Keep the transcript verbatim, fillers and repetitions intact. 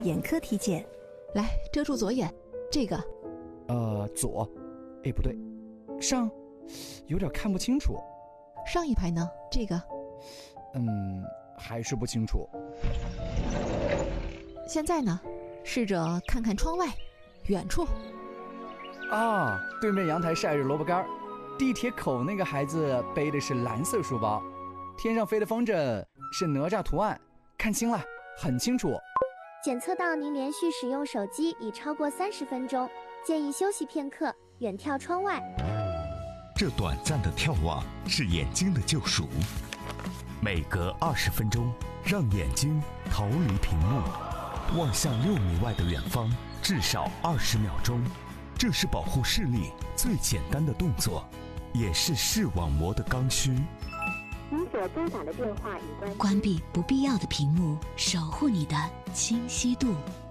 眼科体检。 来，遮住左眼，这个。 呃，左，哎，不对，上，有点看不清楚。 上一排呢？这个。 嗯，还是不清楚。 现在呢？试着看看窗外，远处。 啊，对面阳台晒着萝卜干，地铁口那个孩子背的是蓝色书包，天上飞的风筝是哪吒图案，看清了，很清楚。 检测到您连续使用手机已超过三十分钟，建议休息片刻，远眺窗外。 这短暂的眺望是眼睛的救赎，每隔二十分钟，让眼睛逃离屏幕，望向六米外的远方，至少二十秒钟。这是保护视力最简单的动作，也是视网膜的刚需。 您所拨打的电话已关机。 关闭不必要的屏幕，守护你的清晰度。